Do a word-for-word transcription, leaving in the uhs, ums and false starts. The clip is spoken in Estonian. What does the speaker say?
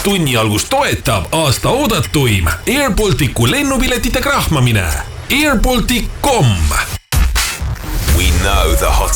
tunni algus toetab aasta oodatuim Air Balticu lennupiletite krahmamine. air baltic dot com. We know the hot